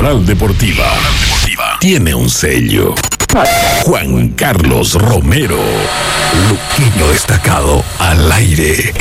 Diagonal Deportiva tiene un sello. Juan Carlos Romero, luqueño destacado al aire.